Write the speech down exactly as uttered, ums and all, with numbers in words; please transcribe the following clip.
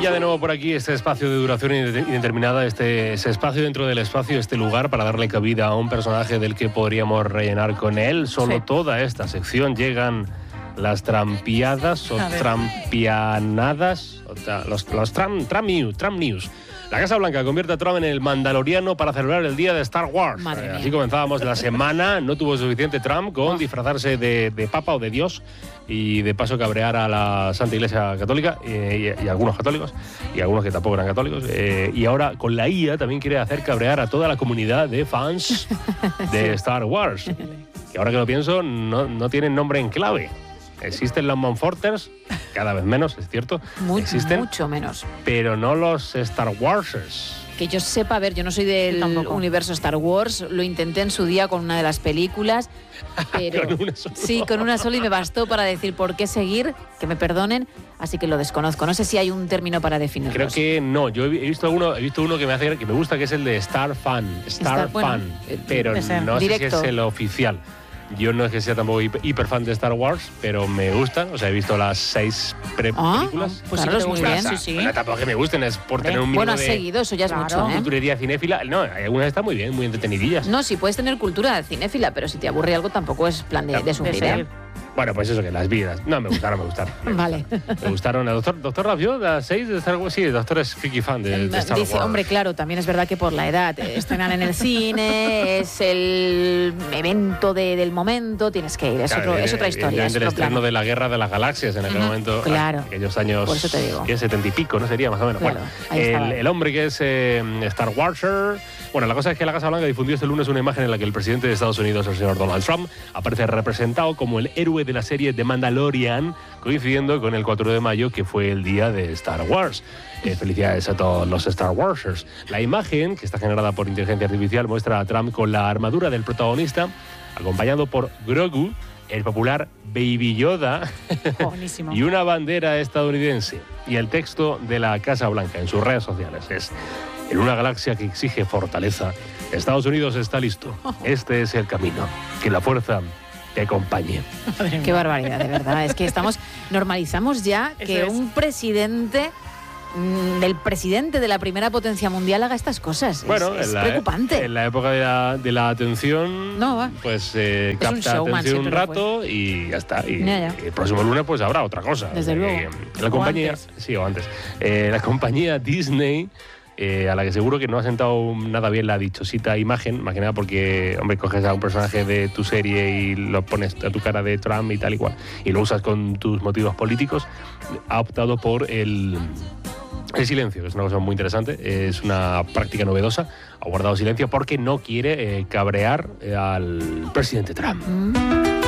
ya de nuevo por aquí este espacio de duración indeterminada, este ese espacio dentro del espacio, este lugar para darle cabida a un personaje del que podríamos rellenar con él. Solo sí. Toda esta sección llegan las trampiadas o trampianadas, o tra, los, los tram, tram, news, tram news. La Casa Blanca convierte a Trump en el mandaloriano para celebrar el día de Star Wars. Madre eh, mía. Así comenzábamos la semana. No tuvo suficiente Trump con oh. disfrazarse de, de papa o de Dios y de paso cabrear a la Santa Iglesia Católica eh, y, y algunos católicos y algunos que tampoco eran católicos. Eh, y ahora con la I A también quiere hacer cabrear a toda la comunidad de fans de Star Wars. Que ahora que lo pienso, no, no tienen nombre en clave. Existen los Monforters, cada vez menos, es cierto. Muy, existen, mucho menos. Pero no los Star Warsers. Que yo sepa, a ver, yo no soy del universo Star Wars, lo intenté en su día con una de las películas, pero ¿Con una sola? Sí, con una sola y me bastó para decir por qué seguir, que me perdonen, así que lo desconozco. No sé si hay un término para definirlo. Creo que no, yo he visto uno, he visto uno que me hace que me gusta, que es el de Star Fan, Star, Star Fan, bueno, pero no directo. sé si es el oficial. Yo no es que sea tampoco hiper fan de Star Wars, pero me gustan. O sea, he visto las seis pre-películas. Ah, pues claro, es muy bien, sí, sí. Bueno, tampoco que me gusten, es por tener un mínimo bueno, has de... seguido, eso ya es claro, mucho, ¿eh? Culturería cinéfila. No, hay algunas que están muy bien, muy entretenidillas. No, sí puedes tener cultura cinéfila, pero si te aburre algo tampoco es plan de, de sufrir, ¿eh? Bueno, pues eso, que las vidas. No, me gustaron, me gustaron. Me vale. Gustaron. Me gustaron. ¿El doctor, doctor la vio? ¿Las seis de Star Wars? Sí, el doctor es friki fan de, de Star Dice, Wars. Hombre, claro, también es verdad que por la edad, estrenan en el cine, es el evento de, del momento, tienes que ir, es, claro, otro, es otra historia. Es el otro estreno plano. de la Guerra de las Galaxias en aquel uh-huh, momento. Claro. En aquellos años. Por eso te digo. setenta y pico, ¿no? Sería más o menos. Claro, bueno, el, el hombre que es eh, Star Warser. Bueno, la cosa es que la Casa Blanca difundió este lunes una imagen en la que el presidente de Estados Unidos, el señor Donald Trump, aparece representado como el héroe de la serie The Mandalorian, coincidiendo con el cuatro de mayo, que fue el día de Star Wars. Eh, felicidades a todos los Star Warsers. La imagen, que está generada por inteligencia artificial, muestra a Trump con la armadura del protagonista, acompañado por Grogu, el popular Baby Yoda, y una bandera estadounidense. Y el texto de la Casa Blanca en sus redes sociales es: en una galaxia que exige fortaleza, Estados Unidos está listo. Este es el camino. Que la fuerza te acompañe. Qué barbaridad, de verdad. Es que estamos normalizamos ya que Eso es. un presidente del presidente de la primera potencia mundial haga estas cosas. Bueno, es, es en la, preocupante. En la época de la, de la atención, no, va. pues eh, es un capta showman, atención un rato y ya está. Y, ya, ya. y el próximo lunes pues habrá otra cosa. Desde eh, luego. La compañía, o antes. sí, o antes. Eh, la compañía Disney, eh, a la que seguro que no ha sentado nada bien la dichosita imagen, más que nada porque, hombre, coges a un personaje de tu serie y lo pones a tu cara de Trump y tal y cual, y lo usas con tus motivos políticos, ha optado por el... El silencio, que es una cosa muy interesante, es una práctica novedosa. Ha guardado silencio porque no quiere eh, cabrear eh, al presidente Trump. Mm.